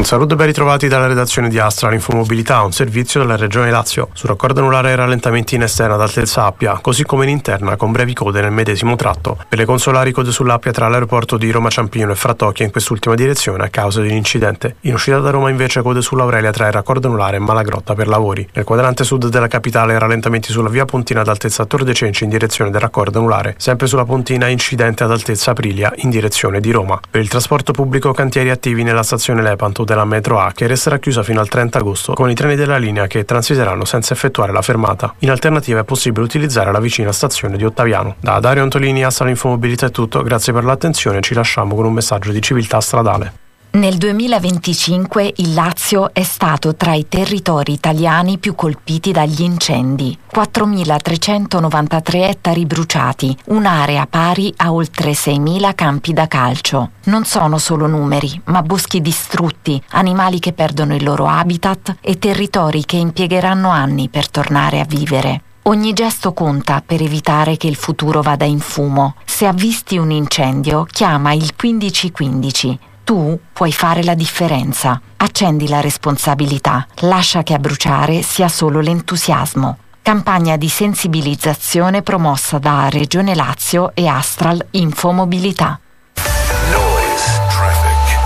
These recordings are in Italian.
Un saluto e ben ritrovati dalla redazione di Astral Infomobilità, un servizio della Regione Lazio. Sul raccordo anulare e rallentamenti in esterna ad altezza Appia, così come in interna con brevi code nel medesimo tratto. Per le consolari code sull'Appia tra l'aeroporto di Roma Ciampino e Frattocchia in quest'ultima direzione a causa di un incidente. In uscita da Roma invece code sull'Aurelia tra il raccordo anulare e Malagrotta per lavori. Nel quadrante sud della capitale rallentamenti sulla via Pontina ad altezza Tor de Cenci in direzione del raccordo anulare. Sempre sulla Pontina incidente ad altezza Aprilia in direzione di Roma. Per il trasporto pubblico cantieri attivi nella stazione Lepanto della metro A, che resterà chiusa fino al 30 agosto con i treni della linea che transiteranno senza effettuare la fermata. In alternativa è possibile utilizzare la vicina stazione di Ottaviano. Da Dario Antolini, Astral Infomobilità è tutto, grazie per l'attenzione, ci lasciamo con un messaggio di civiltà stradale. Nel 2025 il Lazio è stato tra i territori italiani più colpiti dagli incendi. 4.393 ettari bruciati, un'area pari a oltre 6.000 campi da calcio. Non sono solo numeri, ma boschi distrutti, animali che perdono il loro habitat e territori che impiegheranno anni per tornare a vivere. Ogni gesto conta per evitare che il futuro vada in fumo. Se avvisti un incendio, chiama il 1515. Tu puoi fare la differenza. Accendi la responsabilità. Lascia che a bruciare sia solo l'entusiasmo. Campagna di sensibilizzazione promossa da Regione Lazio e Astral Infomobilità. Noise traffic.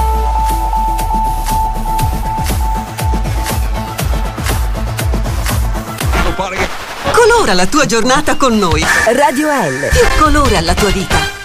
Colora la tua giornata con noi. Radio L. Più colore alla tua vita.